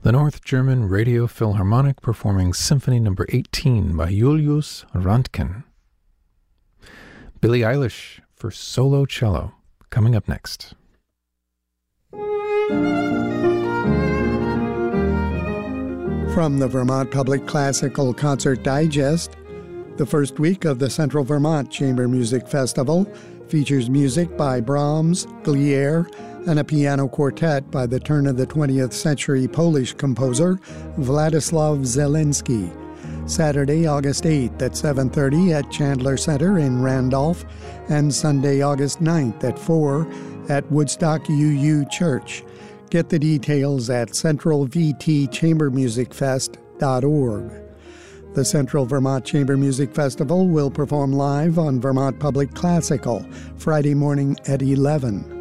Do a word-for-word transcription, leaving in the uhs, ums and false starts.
the North German Radio Philharmonic performing Symphony Number eighteen by Julius Röntgen. Billie Eilish for solo cello, coming up next. From the Vermont Public Classical Concert Digest, the first week of the Central Vermont Chamber Music Festival features music by Brahms, Glier, and a piano quartet by the turn of the twentieth century Polish composer Władysław Zelinski. Saturday, August eighth at seven thirty at Chandler Center in Randolph, and Sunday, August ninth at four at Woodstock U U Church. Get the details at central v t chamber music fest dot org. The Central Vermont Chamber Music Festival will perform live on Vermont Public Classical Friday morning at eleven.